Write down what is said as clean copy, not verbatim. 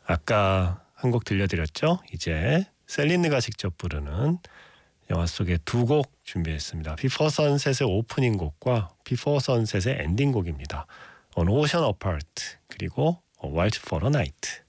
아까 한 곡 들려드렸죠? 이제 셀린느가 직접 부르는 영화 속의 두 곡 준비했습니다. 비포 선셋의 오프닝 곡과 비포 선셋의 엔딩 곡입니다. An Ocean Apart 그리고 Wild for a Night.